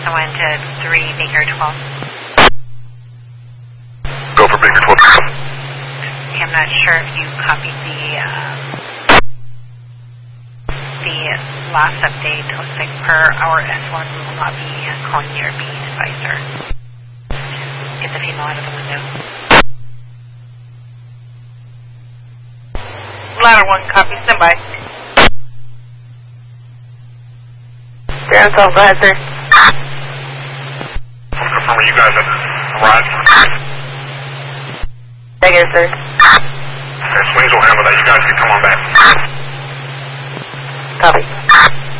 someone to 3 Baker 12. Go for Baker 12. I'm not sure if you copied the last update. Looks like per our S1 we will not be calling your B advisor. Get the female out of the window. Ladder 1, copy, stand by. Ground 12, go ahead, sir. Confirming you guys have arrived. Negative, sir. Okay, Swings will handle that. You guys can come on back. Copy.